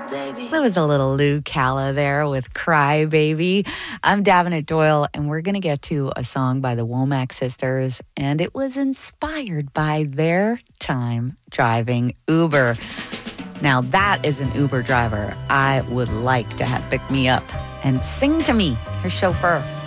That was a little Lou Calla there with Cry Baby. I'm Davenant Doyle, and we're going to get to a song by the Womack Sisters, and it was inspired by their time driving Uber. Now, that is an Uber driver I would like to have pick me up and sing to me, her chauffeur.